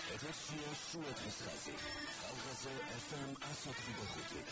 ეთერშია შუადღის ხაზი. ხალხაზე FM 104.5.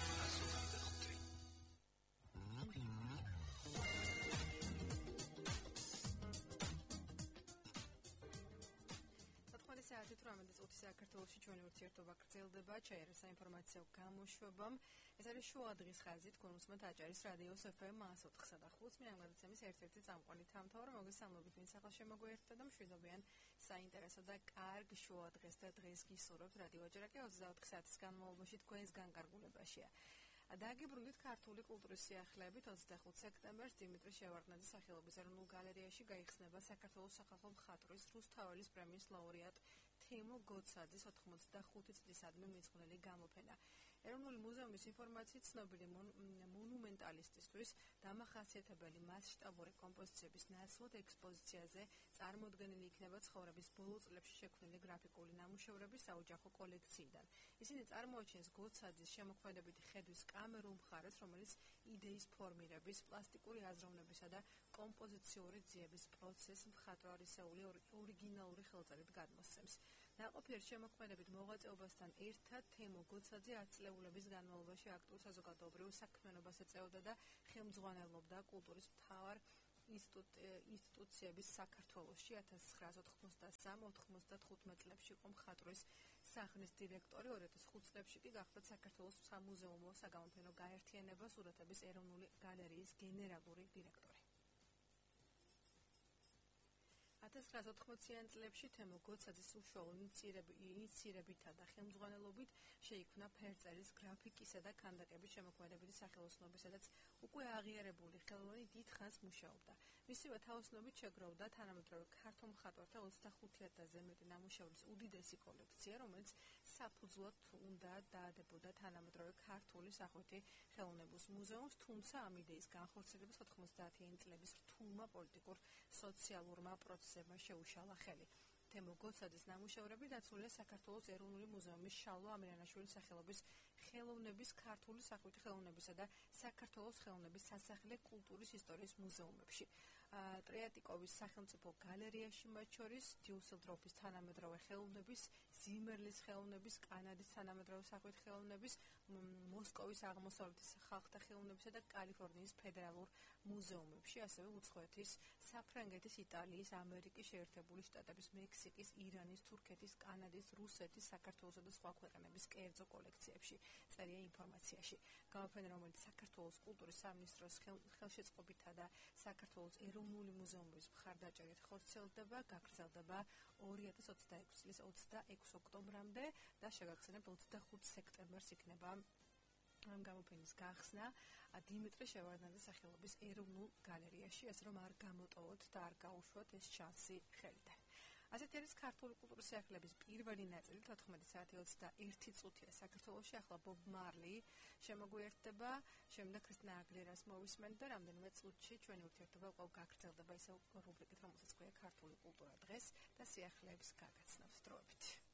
საათი 18 საქართველოში ჩვენი ურთიერთობა გრძელდება, ჩაერა საინფორმაციო გამოშვებამ. ეს არის შუადღის ხაზი, თქვენ უსმენთ აჭარის რადიოს FM 104.5. მე ამ გადაცემის ერთ-ერთი წამყვანი თამთავრა, მოგესალმებით, ვინც ახლა შემოგვიერთდა და მშვიდობიან საინტერესო და კარგ შუადღეს და დღეს გისურვებთ რადიო აჭარაკი 24 საათის განმავლობაში თქვენს განკარგულებაშია. დაგიბრუნდით ქართული კულტურის სიახლეებით 25 სექტემბერს დიმიტრი შევარდნაძის სახელობის ეროვნულ გალერეაში გაიხსნება საქართველოს სახალხო მხატვრის რუსთაველის პრემიის ლაურეატ თემო გოცაძის 85 წლისადმი მიძღვნილი გამოფენა. ეროვნული მუზეუმის ინფორმაციით ცნობილი მონუმენტალისტისთვის დამახასიათებელი მასშტაბური კომპოზიციების ნაცვლად ექსპოზიციაზე წარმოდგენილი იქნება ცხოვრების ბოლო წლებში შექმნილი გრაფიკული ნამუშევრების საოჯახო კოლექციიდან. ისინი წარმოაჩენს გოცაძის შემოქმედებითი ხედვის კამერულ მხარეს, რომელიც იდეის ფორმირების, პლასტიკური აზროვნებისა და კომპოზიციური ძიების პროცესს მხატვარისეული ორიგინალური ხელწერით გადმოსცემს. ნაყოფიერ შემოქმედებით მოღვაწეობასთან ერთად თემო გოცაძე 10 წლეულების განმავლობაში აქტიურ საზოგადოებრივ საქმიანობას ეწეოდა და ხელმძღვანელობდა კულტურის მთავარ ინსტიტუციების საქართველოში 1993-95 წლებში იყო მხატვრის სახლის დირექტორი, 2005 წლებში კი გახდა საქართველოს სამუზეუმო საგამოფენო გაერთიანება სურათების ეროვნული გალერეის გენერალური დირექტორი. 1980-იან წლებში თემო გოცაძის უშუალო ინიცირებითა და ხელმძღვანელობით შეიქმნა ფერწერის, გრაფიკისა და ქანდაკების შემოქმედებითი სახელოსნოები, სადაც უკვე აღიარებული ხელოვანი დიდ ხანს მუშაობდა. მისივე თაოსნობით შეგროვდა თანამედროვე ქართულ მხატვართა 25,000-ზე მეტი ნამუშევრის უდიდესი კოლექცია, რომელიც საფუძვლად უნდა დაადებოდა თანამედროვე ქართული სახვითი ხელოვნების მუზეუმს, თუმცა ამ იდეის განხორციელებას 90-იანი წლების რთულმა პოლიტიკურ სოციალურმა პროცესებმა შეუშალა ხელი. თემო გოცაძის ნამუშევრები დაცულია საქართველოს ეროვნული მუზეუმის შალვა ამირანაშვილის სახელობის ხელოვნების, ქართული სახვითი ხელოვნებისა და საქართველოს ხელოვნების სასახლე კულტურის ისტორიის მუზეუმებში. ტრიატიკოვის სახელმწიფო გალერეაში, მათ შორის დიუსელდორფის თანამედროვე ხელოვნების, ზიმერლის ხელოვნების, კანადის თანამედროვე სახვითი ხელოვნების, მოსკოვის აღმოსავლეთის ხალხთა ხელოვნებისა და კალიფორნიის ფედერალურ მუზეუმებში, ასევე უცხოეთის, საფრანგეთის, იტალიის, ამერიკის შეერთებული შტატების, მექსიკის, ირანის, თურქეთის, კანადის, რუსეთის, საქართველოსა და სხვა ქვეყნების კერძო კოლექციებში. წერია ინფორმაციაში. გამოფენა, რომელიც საქართველოს კულტურის სამინისტროს ხელშეწყობითა და საქართველოს ეროვნული მუზეუმის მხარდაჭერით ხორციელდება, გაგრძელდება 2026 წლის 26 ოქტომბრამდე და შეგახსენებთ 25 სექტემბერს იქნება ამ გამოფენის გახსნა დიმიტრი შევარდნაძის სახელობის ეროვნულ გალერეაში, ასე რომ არ გამოტოვოთ და არ გაუშვათ ეს შანსი ხელიდან. ასეთი არის ქართული კულტურის სიახლეების პირველი ნაწილი 14 საათი 21 წუთია საქართველოში. ახლა ბობ მარლი შემოგვიერთდება, შემდეგ ქრისტინა აგილერას მოვისმენთ და რამდენიმე წუთში ჩვენი ურთიერთობა კვლავ გაგრძელდება ისევ რუბრიკით, რომელსაც ქვია ქართული კულტურა დღეს და სიახლეების გაგაცნობს დროებით.